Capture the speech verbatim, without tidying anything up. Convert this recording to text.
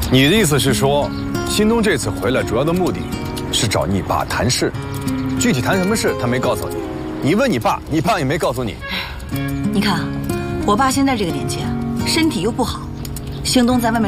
你的意思是说，新东这次回来主要的目的是找你爸谈事，具体谈什么事他没告诉你。你问你爸，你爸也没告诉你。 你看啊，我爸现在这个年纪啊，身体又不好，兴东在外面